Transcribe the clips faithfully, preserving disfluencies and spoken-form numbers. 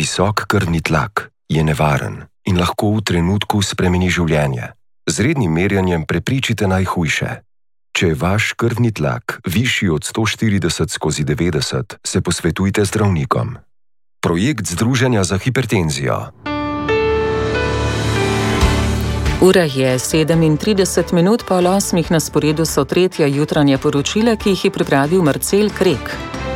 Visok krvni tlak je nevaren in lahko v trenutku spremeni življenje. Z rednim merjanjem preprečite najhujše. Če je vaš krvni tlak višji od sto štirideset skozi devetdeset, se posvetujte z zdravnikom. Projekt Združenja za hipertenzijo. Ura je sedemintrideset minut, pol osmih. Na sporedu so tretja jutranja poročila, ki jih je pripravil Marcel Krek.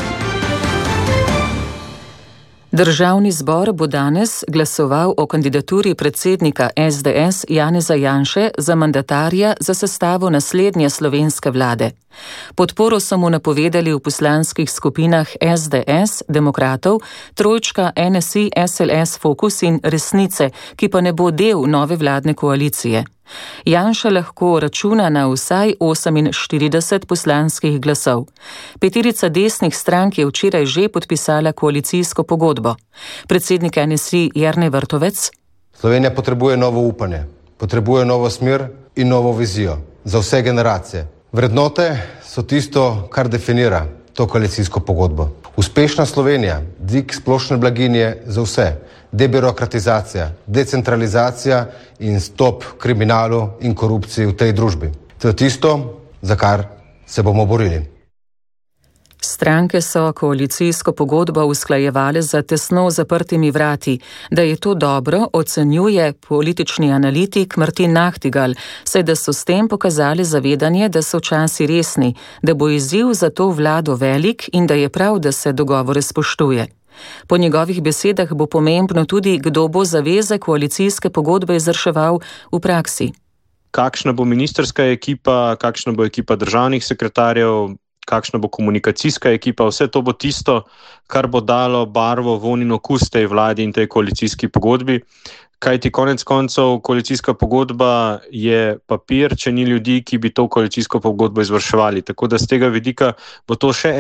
Državni zbor bo danes glasoval o kandidaturi predsednika es de es Janeza Janše za mandatarja za sestavo naslednje slovenske vlade. Podporo so mu napovedali v poslanskih skupinah es de es, Demokratov, Trojčka, en es i, es el es, Fokus in Resnice, ki pa ne bo del nove vladne koalicije. Janša lahko računa na vsaj oseminštirideset poslanskih glasov. Peterica desnih strank je včeraj že podpisala koalicijsko pogodbo. Predsednik en es i Jernej Vrtovec: Slovenija potrebuje novo upanje, potrebuje novo smer in novo vizijo za vse generacije. Vrednote so tisto, kar definira to koalicijsko pogodbo. Uspešna Slovenija, dvig splošne blaginje za vse, debirokratizacija, decentralizacija in stop kriminalu in korupciji v tej družbi. To je tisto, za kar se bomo borili. Stranke so koalicijsko pogodbo usklajevale za tesno zaprtimi vrati. Da je to dobro, ocenjuje politični analitik Martin Nahtigal, saj da so s tem pokazali zavedanje, da so časi resni, da bo izziv za to vlado velik in da je prav, da se dogovore spoštuje. Po njegovih besedah bo pomembno tudi, kdo bo zaveze koalicijske pogodbe izvrševal v praksi. Kakšna bo ministrska ekipa, kakšna bo ekipa državnih sekretarjev, kakšna bo komunikacijska ekipa, vse to bo tisto, kar bo dalo barvo, vonj in okus tej vladi in tej koalicijski pogodbi. Kajti konec koncev koalicijska pogodba je papir, če ni ljudi, ki bi to koalicijsko pogodbo izvrševali. Tako da z tega vidika bo to še